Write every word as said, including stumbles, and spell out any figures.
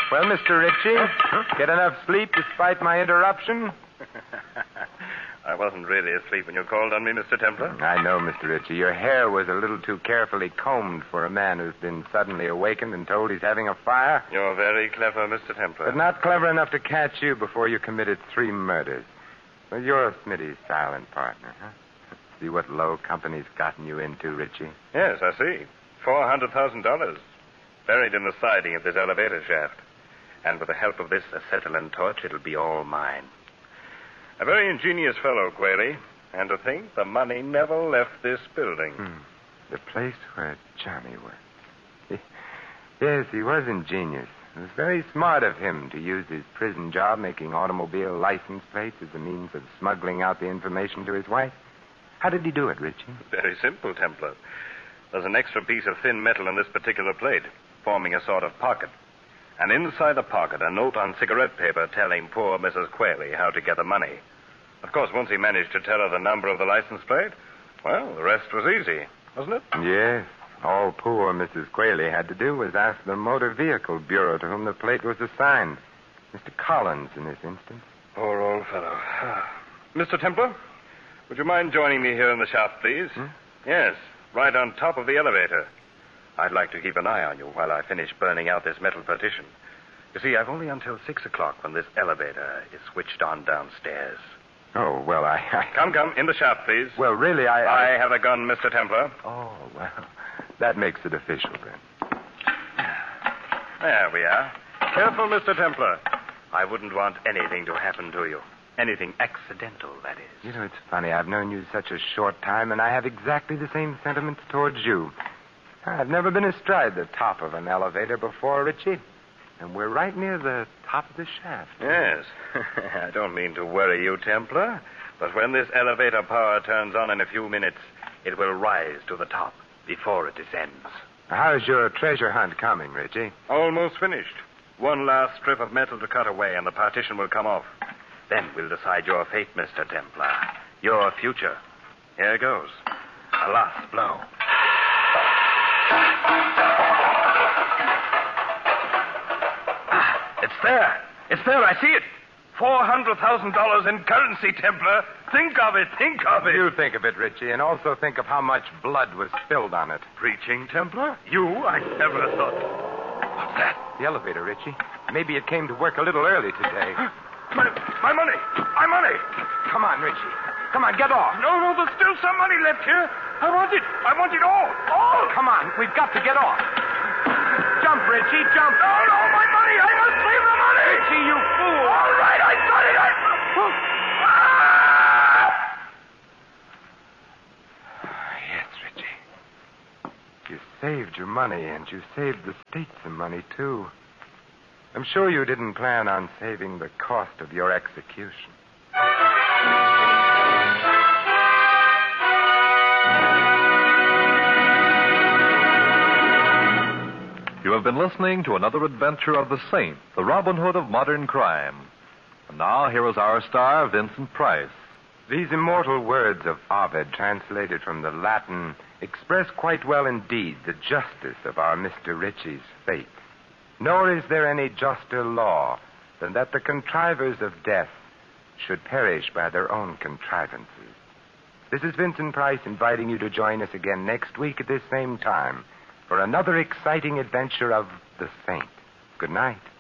Well, Mister Ritchie, get enough sleep despite my interruption? I wasn't really asleep when you called on me, Mister Templar. I know, Mister Ritchie. Your hair was a little too carefully combed for a man who's been suddenly awakened and told he's having a fire. You're very clever, Mister Templar. But not clever enough to catch you before you committed three murders. Well, you're Smitty's silent partner, huh? See what low company's gotten you into, Ritchie? Yes, I see. Four hundred thousand dollars. Buried in the siding of this elevator shaft. And with the help of this acetylene torch, it'll be all mine. A very ingenious fellow, Quayle. And to think the money never left this building. Hmm. The place where Johnny worked. He, yes, he was ingenious. It was very smart of him to use his prison job making automobile license plates as a means of smuggling out the information to his wife. How did he do it, Ritchie? Very simple, Templar. There's an extra piece of thin metal in this particular plate, forming a sort of pocket. And inside the pocket, a note on cigarette paper telling poor Missus Quayle how to get the money. Of course, once he managed to tell her the number of the license plate, well, the rest was easy, wasn't it? Yes. All poor Missus Quayle had to do was ask the Motor Vehicle Bureau to whom the plate was assigned. Mister Collins, in this instance. Poor old fellow. Mister Templar, would you mind joining me here in the shaft, please? Hmm? Yes, right on top of the elevator. I'd like to keep an eye on you while I finish burning out this metal partition. You see, I've only until six o'clock when this elevator is switched on downstairs. Oh, well, I... I... Come, come, in the shaft, please. Well, really, I... I... I have a gun, Mister Templar. Oh, well, that makes it official, then. There we are. Careful, Mister Templar. I wouldn't want anything to happen to you. Anything accidental, that is. You know, it's funny. I've known you such a short time, and I have exactly the same sentiments towards you. I've never been astride the top of an elevator before, Ritchie. And we're right near the top of the shaft. Yes. I don't mean to worry you, Templar, but when this elevator power turns on in a few minutes, it will rise to the top before it descends. How's your treasure hunt coming, Ritchie? Almost finished. One last strip of metal to cut away, and the partition will come off. Then we'll decide your fate, Mister Templar. Your future. Here goes. A last blow. Ah, it's there. It's there. I see it. Four hundred thousand dollars in currency, Templar. Think of it. Think of it. You think of it, Ritchie, and also think of how much blood was spilled on it. Preaching, Templar? You? I never thought. What's that? The elevator, Ritchie. Maybe it came to work a little early today. My, my money. My money. Come on, Ritchie. Come on, get off. No, no, there's still some money left here. I want it. I want it all. All. Come on, we've got to get off. Jump, Ritchie, jump. No, no, my money. I must save the money. Ritchie, you fool. All right, I got it. I... Ah! Yes, Ritchie. You saved your money, and you saved the state some money, too. I'm sure you didn't plan on saving the cost of your execution. You have been listening to another adventure of the Saint, the Robin Hood of modern crime. And now, here is our star, Vincent Price. These immortal words of Ovid, translated from the Latin, express quite well indeed the justice of our Mister Ritchie's fate. Nor is there any juster law than that the contrivers of death should perish by their own contrivances. This is Vincent Price inviting you to join us again next week at this same time for another exciting adventure of the Saint. Good night.